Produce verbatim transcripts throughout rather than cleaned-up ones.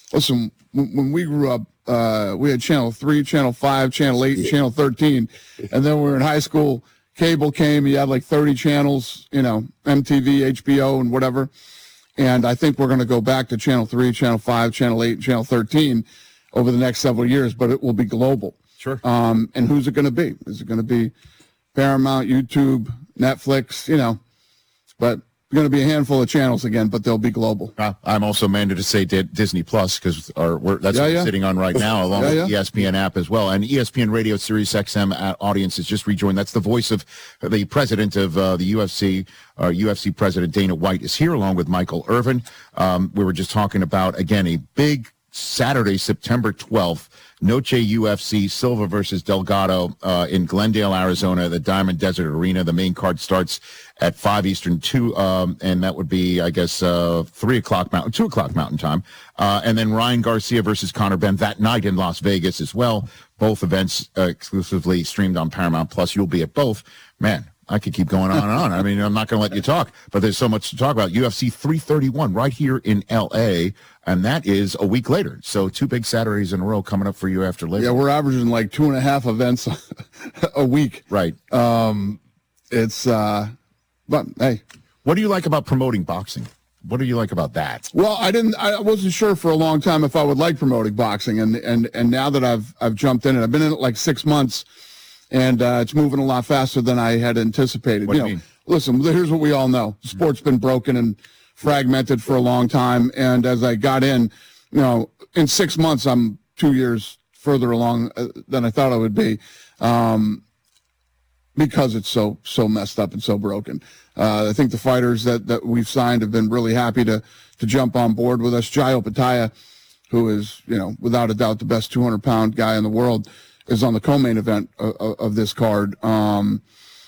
listen, when, when we grew up, uh, we had Channel three, Channel five, Channel eight, and Channel thirteen. And then we were in high school. Cable came. You had like thirty channels, you know, M T V, H B O, and whatever. And I think we're going to go back to Channel three, Channel five, Channel eight, and Channel thirteen over the next several years, but it will be global. Sure. Um, and who's it going to be? Is it going to be Paramount, YouTube, Netflix, you know? But going to be a handful of channels again, but they'll be global. Uh, I'm also mandated to say D- Disney Plus because that's yeah, what yeah. we're sitting on right now, along yeah, with yeah. the E S P N app as well. And E S P N Radio Sirius X M audience has just rejoined. That's the voice of the president of uh, the U F C. Our U F C president, Dana White, is here along with Michael Irvin. Um, we were just talking about, again, a big Saturday, September twelfth, Noche U F C, Silva versus Delgado uh, in Glendale, Arizona, the Diamond Desert Arena. The main card starts at five Eastern, two, um, and that would be, I guess, uh, three o'clock Mountain, two o'clock Mountain time. Uh, and then Ryan Garcia versus Conor Benn that night in Las Vegas as well. Both events uh, exclusively streamed on Paramount Plus. You'll be at both. Man, I could keep going on and on. I mean, I'm not going to let you talk, but there's so much to talk about. U F C three thirty-one right here in L A, and that is a week later. So two big Saturdays in a row coming up for you after Labor. Yeah, we're averaging like two and a half events a week. Right. Um, it's, uh, but hey. What do you like about promoting boxing? What do you like about that? Well, I didn't. I wasn't sure for a long time if I would like promoting boxing, and and and now that I've I've jumped in it, I've been in it like six months. And uh, it's moving a lot faster than I had anticipated. What you do know, you mean? Listen, here's what we all know. Sport's been broken and fragmented for a long time. And as I got in, you know, in six months, I'm two years further along uh, than I thought I would be um, because it's so so messed up and so broken. Uh, I think the fighters that, that we've signed have been really happy to to jump on board with us. Jai Opataya, who is, you know, without a doubt the best two hundred pound guy in the world, is on the co-main event of, of this card. Um,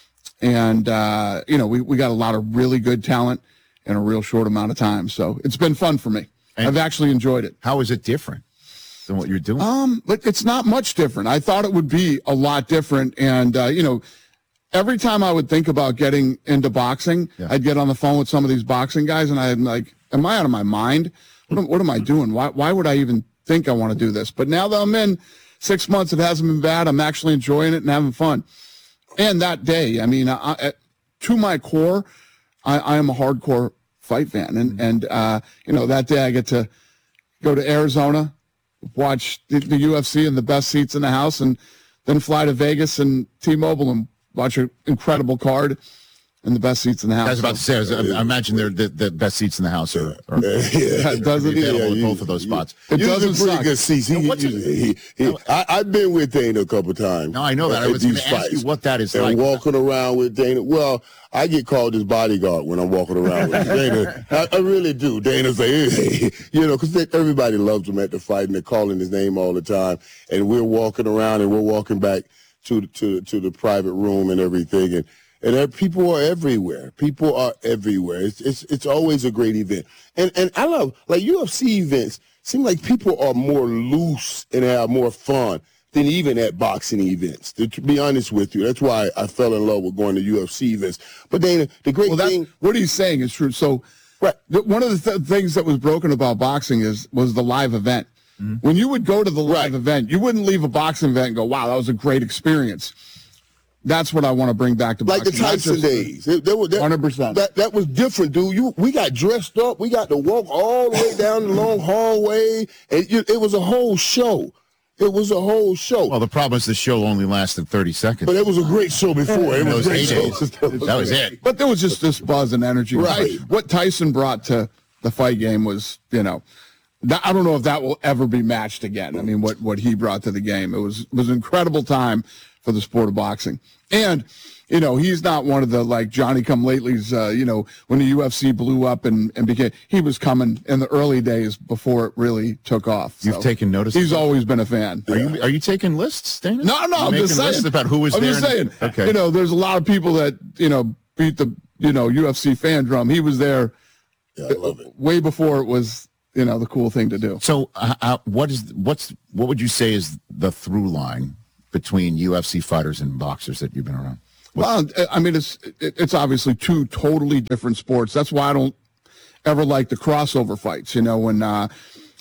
and, uh, you know, we, we got a lot of really good talent in a real short amount of time. So it's been fun for me. And I've actually enjoyed it. How is it different than what you're doing? Um, but it's not much different. I thought it would be a lot different. And, uh, you know, every time I would think about getting into boxing, Yeah. I'd get on the phone with some of these boxing guys and I'm like, am I out of my mind? What am, what am I doing? Why, why would I even think I want to do this? But now that I'm in, Six months, it hasn't been bad. I'm actually enjoying it and having fun. And that day, I mean, I, I, to my core, I, I am a hardcore fight fan. And, and uh, you know, that day I get to go to Arizona, watch the, the U F C in the best seats in the house, and then fly to Vegas and T-Mobile and watch an incredible card and the best seats in the house. I was about to say, I, was, I imagine they're the, the best seats in the house are, are yeah, it doesn't available yeah, at you- both of those spots. It Usually doesn't pretty suck. good seats. He, Now, what's he, it- he, he, I, I've been with Dana a couple times. No, I know that. I at was gonna these ask you fights. what that is and like. walking around with Dana. Well, I get called his bodyguard when I'm walking around with Dana. I, I really do. Dana's like, hey, you know, because everybody loves him at the fight, and they're calling his name all the time. And we're walking around, and we're walking back to to to the private room and everything, and. And there, people are everywhere. People are everywhere. It's, it's it's always a great event. And and I love, like, U F C events seem like people are more loose and have more fun than even at boxing events, to, to be honest with you. That's why I fell in love with going to U F C events. But Dana, the great Well, that, thing... what he's saying is true. So Right. th- one of the th- things that was broken about boxing is was the live event. When you would go to the live Right. event, you wouldn't leave a boxing event and go, wow, that was a great experience. That's what I want to bring back to Like the boxing. Not Tyson just- days. It- that was- that- one hundred percent. That, that was different, dude. You, we got dressed up. We got to walk all the way down the long hallway. And you, it was a whole show. It was a whole show. Well, the problem is the show only lasted thirty seconds. But it was a great show before. It In was those a great show. heydays. That was it. But there was just this buzz and energy. Right. What Tyson brought to the fight game was, you know, that, I don't know if that will ever be matched again. I mean, what, what he brought to the game. It was, it was an incredible time for the sport of boxing. And, you know, he's not one of the, like, Johnny-come-latelys, uh, you know, when the U F C blew up and, and became, he was coming in the early days before it really took off. You've So taken notice He's of that? always been a fan. Are you are you taking lists, Dana? No, no, You're I'm making just saying. lists about who was I'm there. just and- saying. Okay. You know, there's a lot of people that, you know, beat the, you know, U F C fan drum. He was there Yeah, I love it. way before it was, you know, the cool thing to do. So, uh, uh, what is what's what would you say is the through line between U F C fighters and boxers that you've been around? Well, I mean, it's it's obviously two totally different sports. That's why I don't ever like the crossover fights. You know, when uh,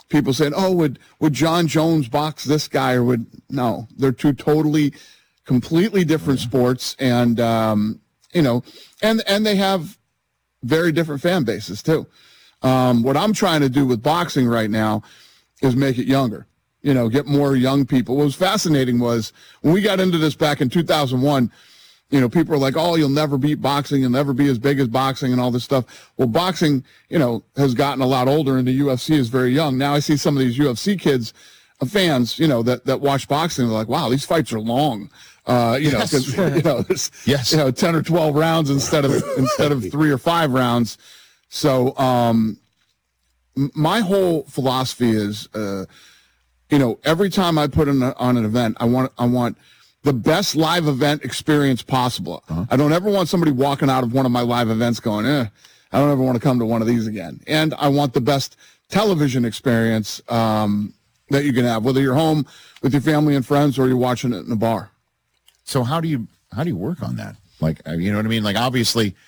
people saying, "Oh, would would John Jones box this guy?" Or would no? They're two totally, completely different sports, and um, you know, and and they have very different fan bases too. Um, what I'm trying to do with boxing right now is make it younger. You know, get more young people. What was fascinating was when we got into this back in two thousand one. You know, people are like, "Oh, you'll never beat boxing. You'll never be as big as boxing," and all this stuff. Well, boxing, you know, has gotten a lot older, and the U F C is very young. Now I see some of these U F C kids, uh, fans, you know, that, that watch boxing. They're like, "Wow, these fights are long." Uh, you know, Yes. 'cause, you know, it's, Yes. you know, ten or twelve rounds instead of instead of three or five rounds. So, um, m- my whole philosophy is, uh, you know, every time I put on, a, on an event, I want I want. the best live event experience possible. Uh-huh. I don't ever want somebody walking out of one of my live events going, eh, I don't ever want to come to one of these again. And I want the best television experience um, that you can have, whether you're home with your family and friends or you're watching it in a bar. So how do you how do you work on that? Like, you know what I mean? Like, obviously,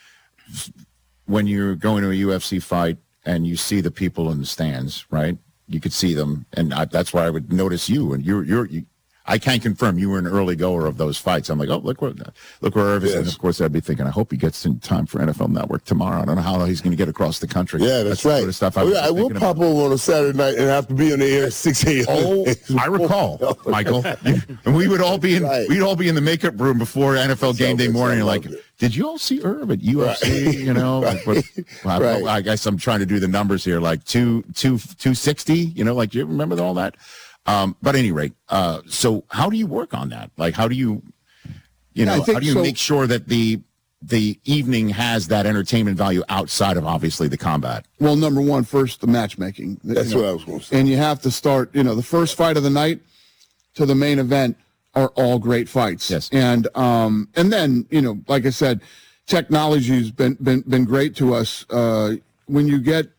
when you're going to a U F C fight and you see the people in the stands, right? You could see them, and I, that's why I would notice you. And you're you're you, I can't confirm you were an early goer of those fights. I'm like, oh, look where, look where Irv is. Yes. And of course, I'd be thinking, I hope he gets in time for N F L Network tomorrow. I don't know how he's going to get across the country. Yeah, that's, the right. Sort of stuff I, Oh, was yeah, I will thinking pop about. over on a Saturday night and have to be on the air at six a.m. Oh, I recall, Michael. And we would all be in Right. we'd all be in the makeup room before N F L game day Sounds- morning. You're sounds like, lovely. did you all see Irv at U F C? Right. You know, like, what, well, Right. I guess I'm trying to do the numbers here, like two two two sixty. You know, like, do you remember all that? Um, but at any rate, uh, so how do you work on that? Like, how do you, you Yeah, I know, think how do you so- make sure that the the evening has that entertainment value outside of obviously the combat? Well, number one, first, the matchmaking. That's You know, what I was going to say. And you have to start, you know, the first fight of the night to the main event are all great fights. Yes. And um, and then, you know, like I said, technology's been been been great to us. Uh, when you get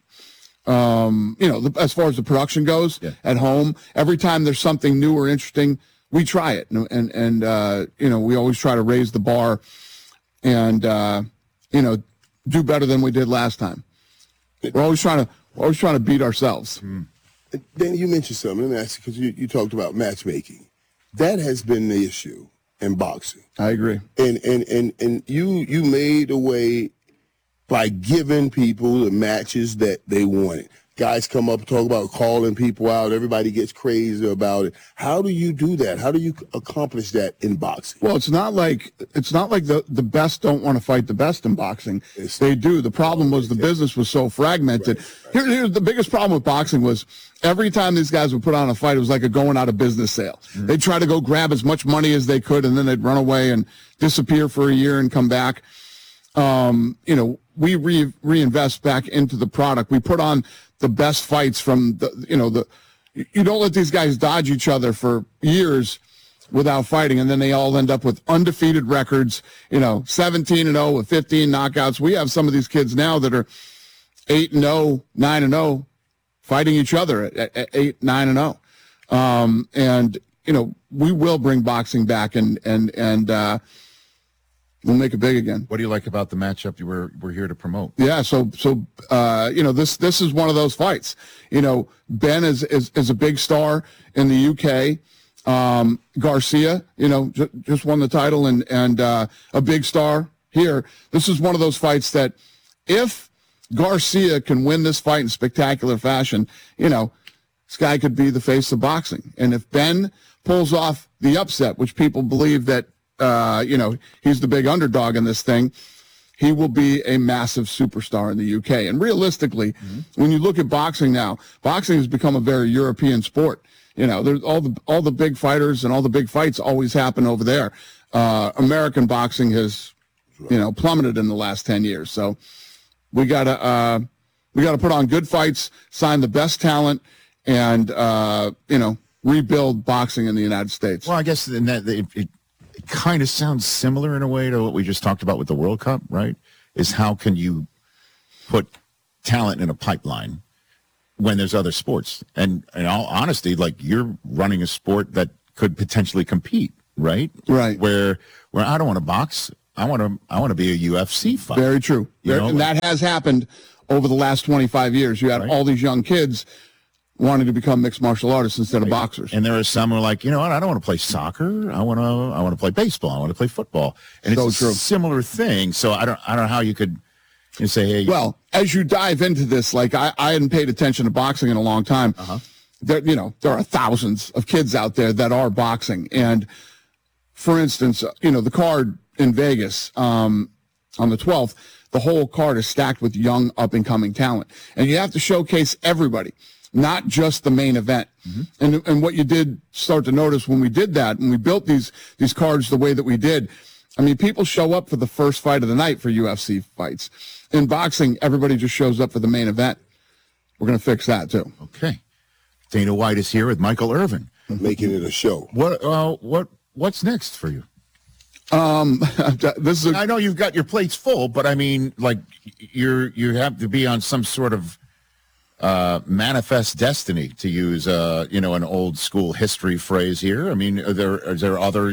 um, you know, the, as far as the production goes Yeah. at home, every time there's something new or interesting, we try it. And and, and uh, you know, we always try to raise the bar and uh, you know, do better than we did last time. We're always trying to we're always trying to beat ourselves. Danny, you mentioned something. Let me ask you, because you, you talked about matchmaking. That has been the issue in boxing. I agree. And and, and, and you you made a way by giving people the matches that they wanted. Guys come up and talk about calling people out. Everybody gets crazy about it. How do you do that? How do you accomplish that in boxing? Well, it's not like it's not like the, the best don't want to fight the best in boxing. It's- They do. The problem was the business was so fragmented. Here, here's the biggest problem with boxing was every time these guys would put on a fight, it was like a going out of business sale. Mm-hmm. They'd try to go grab as much money as they could, and then they'd run away and disappear for a year and come back. Um, you know, we re- reinvest back into the product. We put on the best fights from the, you know, the, you don't let these guys dodge each other for years without fighting, and then they all end up with undefeated records, you know, seventeen and oh with fifteen knockouts. We have some of these kids now that are eight and oh, nine and oh, fighting each other at, at, at eight, nine and oh. Um, and, you know, we will bring boxing back and, and, and, uh, we'll make it big again. What do you like about the matchup you were we're here to promote? Yeah, so so uh, you know, this this is one of those fights. You know, Ben is is, is a big star in the U K. Um, Garcia, you know, j- just won the title and and uh, a big star here. This is one of those fights that if Garcia can win this fight in spectacular fashion, you know, this guy could be the face of boxing. And if Ben pulls off the upset, which people believe that Uh, you know, he's the big underdog in this thing, he will be a massive superstar in the U K. And realistically, mm-hmm. when you look at boxing now, boxing has become a very European sport. You know, there's all the all the big fighters and all the big fights always happen over there. Uh, American boxing has, you know, plummeted in the last ten years. So we gotta uh, we gotta put on good fights, sign the best talent, and uh, you know, rebuild boxing in the United States. Well, I guess in that it, it kind of sounds similar in a way to what we just talked about with the World Cup, right? Is how can you put talent in a pipeline when there's other sports? And in all honesty, like, you're running a sport that could potentially compete, right? Right. Where where I don't want to box, I want to I want to be a U F C fighter. Very true. You There- know, and like- that has happened over the last twenty-five years. You had Right. all these young kids wanting to become mixed martial artists instead of boxers. And there are some who are like, you know what? I don't want to play soccer. I want to. I want to play baseball. I want to play football. And it's So a true. similar thing. So I don't. I don't know how you could you say, hey, Well, as you dive into this, like I, I hadn't paid attention to boxing in a long time. Uh-huh. There, you know, there are thousands of kids out there that are boxing. And for instance, you know, the card in Vegas um, on the twelfth, the whole card is stacked with young up and coming talent. And you have to showcase everybody, not just the main event. Mm-hmm. And and what you did start to notice when we did that, when we built these these cards the way that we did, I mean, people show up for the first fight of the night for U F C fights. In boxing, everybody just shows up for the main event. We're going to fix that too. okay. Dana White is here with Michael Irvin. Making it a show. What? Uh, what? What's next for you? Um, this is a, I know you've got your plates full, but I mean, like, you're you have to be on some sort of uh, manifest destiny, to use uh, you know, an old school history phrase here. I mean, are there is there other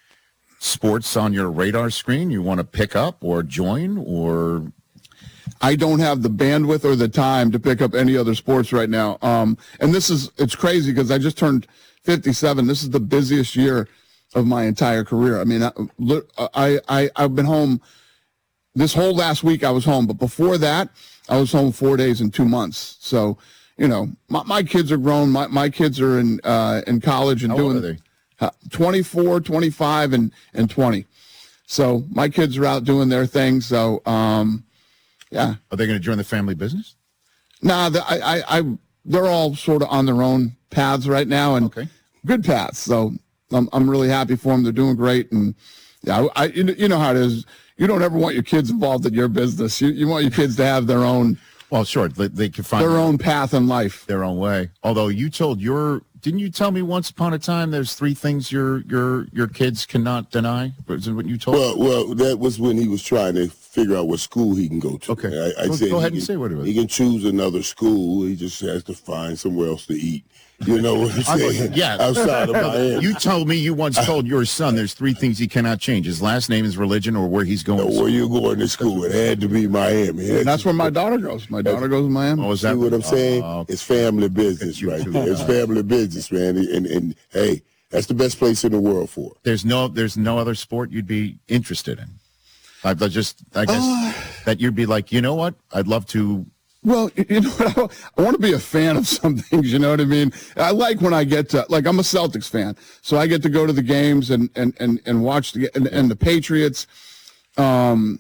sports on your radar screen you want to pick up or join, or I don't have the bandwidth or the time to pick up any other sports right now. Um, and this is, it's crazy because I just turned fifty-seven. This is the busiest year of my entire career. I mean, I, I, I, I've been home this whole last week. I was home, but before that, I was home four days in two months. So, you know, my, my kids are grown. My, my kids are in, uh, in college and how old doing are they? uh, twenty-four, twenty-five, and, and twenty. So my kids are out doing their thing. So, um, yeah. Are they going to join the family business? Nah, the, I, I, I, they're all sort of on their own paths right now, and Okay. good paths. So I'm, I'm really happy for them. They're doing great, and yeah, I, you know, you know how it is. You don't ever want your kids involved in your business. You, you want your kids to have their own, Well, sure, they, they can find their own path in life. their own way. Although you told your, didn't you tell me once upon a time there's three things your your your kids cannot deny? Was it what you told? Well, well, that was when he was trying to figure out what school he can go to. Okay. I, I Go- said go ahead he and can, say what it was. He can choose another school. He just has to find somewhere else to eat. You know what I'm I thought- saying? yeah. Outside of Miami. You told me you once told your son there's three things he cannot change: his last name, his religion, or where he's going. Know to where school. you going to school? It had to be Miami. And that's where my daughter goes. My daughter goes to Miami. Oh, is See that what I'm saying? Oh, It's family business you right too. there. It's family business, man. And, and hey, that's the best place in the world for it. there's no there's no other sport you'd be interested in. I, I just I guess Uh. that you'd be like, you know what? I'd love to. Well, you you know what? I, I want to be a fan of some things, you know what I mean? I like when I get to, like, I'm a Celtics fan, so I get to go to the games and, and, and, and watch the, and, and the Patriots. Um,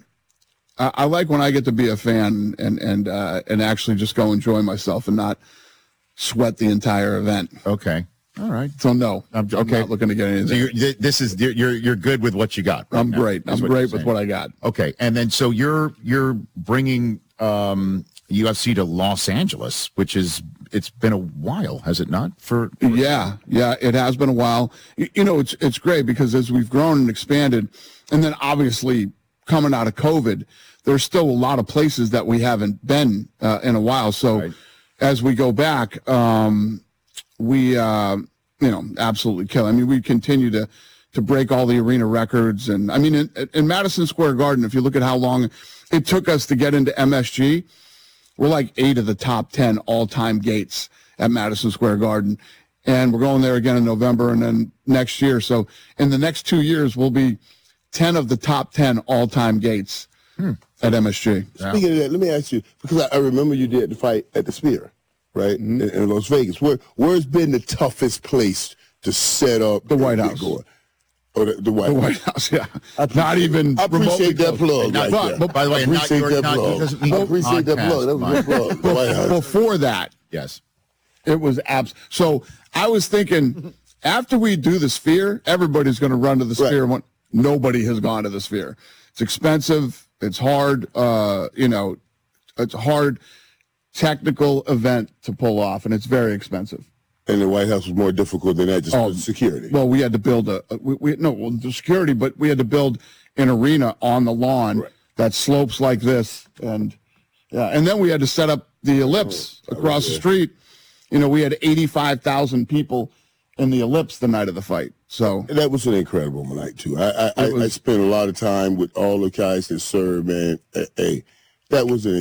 I, I like when I get to be a fan and, and, uh, and actually just go enjoy myself and not sweat the entire event. Okay, all right. So no, I'm- I'm okay. not looking to get anything. So you're, th- this is you're you're you're good with what you got. right I'm now, great. is I'm what great you're with saying. what I got. Okay, and then so you're you're bringing um, U F C to Los Angeles, which is it's been a while, has it not? For, for Yeah, yeah, it has been a while. You, you know, it's it's great because as we've grown and expanded, and then obviously coming out of COVID, there's still a lot of places that we haven't been uh, in a while. So Right. as we go back, um, we uh, you know absolutely kill. I mean, we continue to to break all the arena records, and I mean, in, in Madison Square Garden, if you look at how long it took us to get into M S G. We're like eight of the top ten all-time gates at Madison Square Garden. And we're going there again in November and then next year. So in the next two years, we'll be ten of the top ten all-time gates at M S G. Speaking of that, let me ask you, because I, I remember you did the fight at the Sphere, right, Mm-hmm. in, in Las Vegas. Where Where's been the toughest place to set up? The White and get House. going? Oh, the, the White The House. White House, yeah. Not even I remotely appreciate that close. plug Not- right but- there. but- by the way, I not appreciate your- that not- plug. doesn't mean I appreciate that podcast, plug. That was a good plug. The White House. Before that, yes. it was abs. So I was thinking, after we do the Sphere, everybody's going to run to the Right. Sphere. One- Nobody has gone to the Sphere. It's expensive. It's hard. Uh, you know, it's a hard technical event to pull off, and it's very expensive. And the White House was more difficult than that, just Oh, for security. Well, we had to build a, a we, we no well, the security, but we had to build an arena on the lawn Right. that slopes like this, and yeah, and then we had to set up the ellipse Oh, across the yeah. street. You know, we had eighty-five thousand people in the ellipse the night of the fight. So And that was an incredible night, too. I I, I, was- I spent a lot of time with all the guys that served, man. Hey, that was an